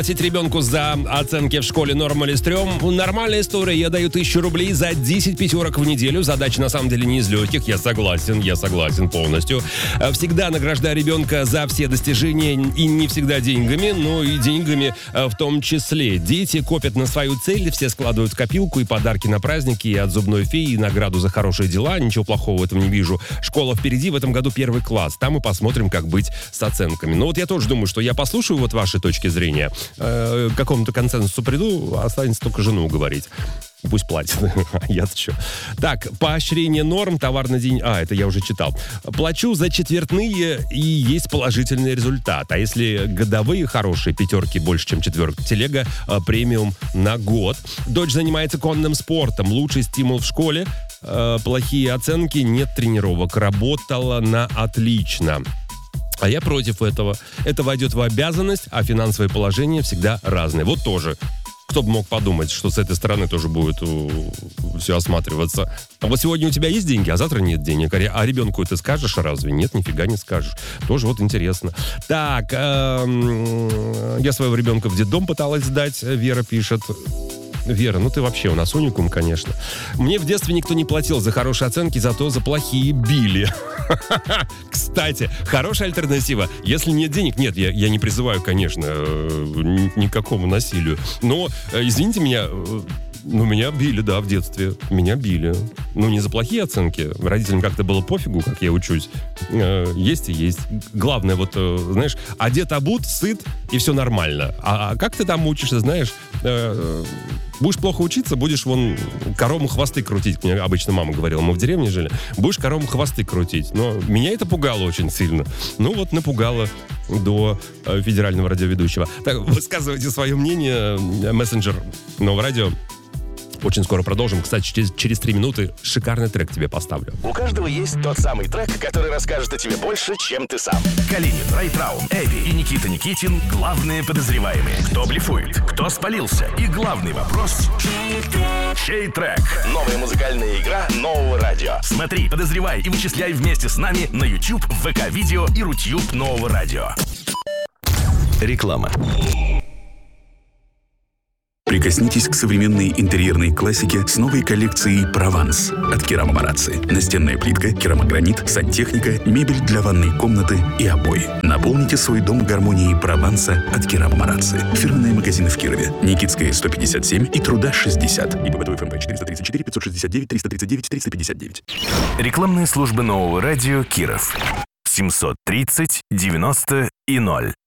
Ребенку за оценки в школе норм или стрём. Нормальная история. Я даю 1000 рублей за 10 пятерок в неделю. Задача на самом деле не из легких. Я согласен полностью. Всегда награждаю ребенка за все достижения и не всегда деньгами, но и деньгами в том числе. Дети копят на свою цель, все складывают в копилку и подарки на праздники, и от зубной феи, и награду за хорошие дела. Ничего плохого в этом не вижу. Школа впереди, в этом году 1 класс. Там мы посмотрим, как быть с оценками. Но вот я тоже думаю, что я послушаю вот ваши точки зрения. К какому-то консенсусу приду, останется только жену уговорить. Пусть платит. Я-то что? Так, поощрение норм, товар на день... это я уже читал. Плачу за четвертные, и есть положительный результат. А если годовые хорошие, пятерки больше, чем четверка, телега премиум на год. Дочь занимается конным спортом. Лучший стимул в школе. Плохие оценки, нет тренировок. Работала на отлично. А я против этого. Это войдет в обязанность, а финансовое положение всегда разное. Вот тоже. Кто бы мог подумать, что с этой стороны тоже будет все осматриваться. А вот сегодня у тебя есть деньги, а завтра нет денег. А ребенку это скажешь разве? Нет, нифига не скажешь. Тоже вот интересно. Так, я своего ребенка в детдом пыталась сдать, Вера пишет. Вера, ну ты вообще у нас уникум, конечно. Мне в детстве никто не платил за хорошие оценки, зато за плохие били. Кстати, хорошая альтернатива. Если нет денег, нет, я не призываю, конечно, никакому насилию. Но, извините меня, меня били, да, в детстве. Меня били. Не за плохие оценки. Родителям как-то было пофигу, как я учусь. Есть и есть. Главное, знаешь, одет, обут, сыт, и все нормально. А как ты там учишься, знаешь... Будешь плохо учиться, будешь коровам хвосты крутить. Мне обычно мама говорила, мы в деревне жили. Будешь коровам хвосты крутить. Но меня это пугало очень сильно. напугало до федерального радиоведущего. Так, высказывайте свое мнение. Мессенджер Нового радио. Очень скоро продолжим. Кстати, через 3 минуты шикарный трек тебе поставлю. У каждого есть тот самый трек, который расскажет о тебе больше, чем ты сам. Калинин, Райтраун, Эви и Никита Никитин – главные подозреваемые. Кто блефует, кто спалился и главный вопрос – чей трек? Новая музыкальная игра Нового радио. Смотри, подозревай и вычисляй вместе с нами на YouTube, ВК-видео и Рутьюб Нового радио. Реклама. Прикоснитесь к современной интерьерной классике с новой коллекцией «Прованс» от Керама Марацци. Настенная плитка, керамогранит, сантехника, мебель для ванной комнаты и обои. Наполните свой дом гармонией Прованса от Керама Марацци. Фирменные магазины в Кирове. Никитская, 157 и Труда, 60. ИПВ ФМП 434 569 339 359. Рекламные службы Нового радио Киров. 730 90 и 0.